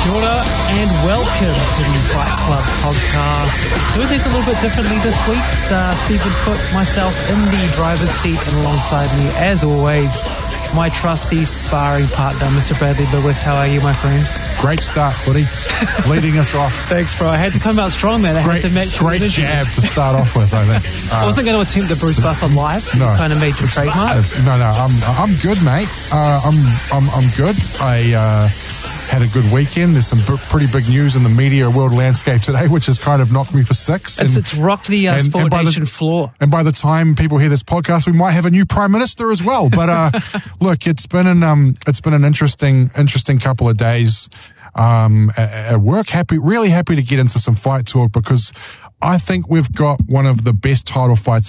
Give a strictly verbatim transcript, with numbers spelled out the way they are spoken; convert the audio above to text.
Kia ora and welcome to the Fight Club podcast. Doing things a little bit differently this week. It's uh, Stephen Cook, myself in the driver's seat, and alongside me, as always, my trusty sparring partner, Mister Bradley Lewis. How are you, my friend? Great start, footy. Leading us off. Thanks, bro. I had to come out strong, man. I great, had to match Great jab to start off with, I think. Uh, I wasn't going to attempt the Bruce Buffer live. No. You kind of made your trademark. Uh, no, no, I'm I'm good, mate. Uh, I'm I'm I'm good. I uh, had a good weekend. There's some b- pretty big news in the media world landscape today, which has kind of knocked me for six. It's, and, it's rocked the uh, and, Sport and Nation the, floor. And by the time people hear this podcast, we might have a new prime minister as well. But uh, look, it's been an um, it's been an interesting interesting couple of days. Um, at, at work, happy, really happy to get into some fight talk because I think we've got one of the best title fights